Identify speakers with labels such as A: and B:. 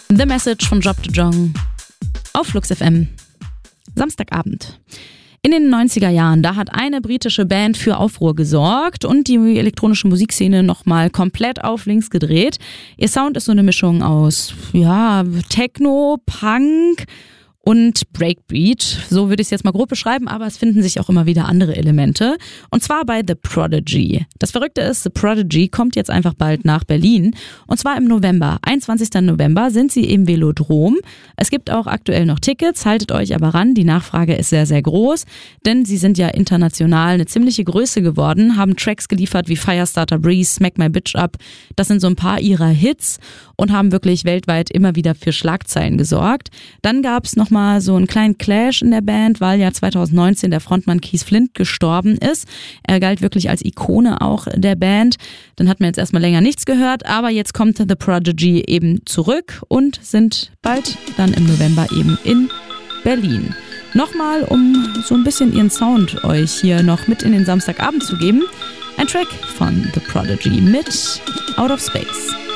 A: The Message von Job de Jong auf Flux FM. Samstagabend. In den 90er Jahren, da hat eine britische Band für Aufruhr gesorgt und die elektronische Musikszene nochmal komplett auf links gedreht. Ihr Sound ist so eine Mischung aus, Techno, Punk und Breakbeat. So würde ich es jetzt mal grob beschreiben, aber es finden sich auch immer wieder andere Elemente. Und zwar bei The Prodigy. Das Verrückte ist, The Prodigy kommt jetzt einfach bald nach Berlin. Und zwar im November. 21. November sind sie im Velodrom. Es gibt auch aktuell noch Tickets, haltet euch aber ran. Die Nachfrage ist sehr, sehr groß, denn sie sind ja international eine ziemliche Größe geworden, haben Tracks geliefert wie Firestarter Breeze, Smack My Bitch Up. Das sind so ein paar ihrer Hits und haben wirklich weltweit immer wieder für Schlagzeilen gesorgt. Dann gab es nochmal so einen kleinen Clash in der Band, weil ja 2019 der Frontmann Keith Flint gestorben ist. Er galt wirklich als Ikone auch der Band. Dann hat man jetzt erstmal länger nichts gehört, aber jetzt kommt The Prodigy eben zurück und sind bald dann im November eben in Berlin. Nochmal, um so ein bisschen ihren Sound euch hier noch mit in den Samstagabend zu geben, ein Track von The Prodigy mit Out of Space.